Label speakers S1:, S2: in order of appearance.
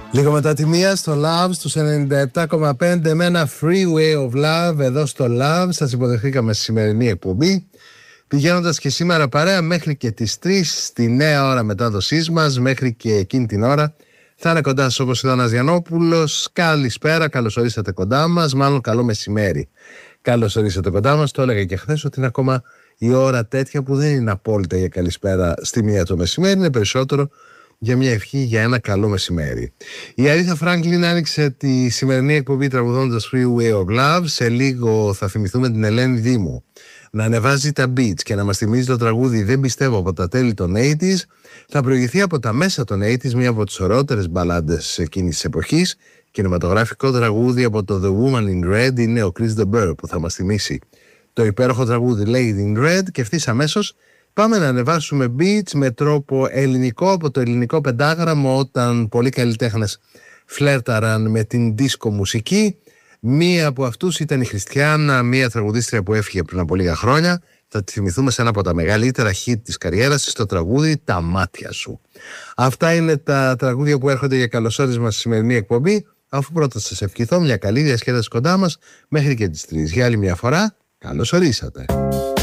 S1: Λίγο μετά τη μία στο Love στους 97,5 με ένα Freeway of Love εδώ στο Love. Σας υποδεχθήκαμε στη σημερινή εκπομπή, πηγαίνοντας και σήμερα παρέα μέχρι και τις 3 στη νέα ώρα μετάδοσής μας. Μέχρι και εκείνη την ώρα θα είναι κοντά σας όπως ήταν ο Γιαννόπουλος. Καλησπέρα, καλώς ορίσατε κοντά μας. Μάλλον καλό μεσημέρι. Καλώς ορίσατε κοντά μας. Το έλεγα και χθες ότι είναι ακόμα η ώρα τέτοια που δεν είναι απόλυτα για καλησπέρα στη μία το μεσημέρι. Είναι περισσότερο για μια ευχή για ένα καλό μεσημέρι. Η Αρίθα Φράγκλιν άνοιξε τη σημερινή εκπομπή τραγουδώντας Freeway of Love. Σε λίγο θα θυμηθούμε την Ελένη Δήμου να ανεβάζει τα beats και να μας θυμίζει το τραγούδι «Δεν πιστεύω» από τα τέλη των 80s. Θα προηγηθεί από τα μέσα των 80s μία από τις ωραιότερες μπαλάντες εκείνης της εποχής. Κινηματογραφικό τραγούδι από το The Woman in Red είναι ο Chris de Burgh που θα μας θυμίσει το υπέροχο τραγούδι Lady in Red. Και ευθύς αμέσως πάμε να ανεβάσουμε beats με τρόπο ελληνικό από το ελληνικό πεντάγραμμο, όταν πολλοί καλλιτέχνες φλέρταραν με την δίσκο μουσική. Μία από αυτούς ήταν η Χριστιάνα, μία τραγουδίστρια που έφυγε πριν από λίγα χρόνια. Θα τη θυμηθούμε σε ένα από τα μεγαλύτερα hit της καριέρας της, το τραγούδι «Τα μάτια σου». Αυτά είναι τα τραγούδια που έρχονται για καλωσόρισμα στη σημερινή εκπομπή. Αφού πρώτα σας ευχηθώ μια καλή διασκέδαση κοντά μας μέχρι και τις 3. Για άλλη μια φορά, καλώς ορίσατε.